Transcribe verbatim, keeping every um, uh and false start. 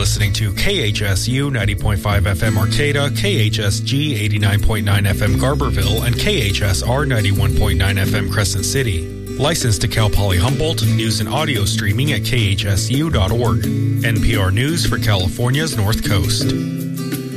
listening to K H S U ninety point five F M Arcata, K H S G eighty-nine point nine F M Garberville, and K H S R ninety-one point nine F M Crescent City. Licensed to Cal Poly Humboldt, news and audio streaming at K H S U dot org. N P R News for California's North Coast.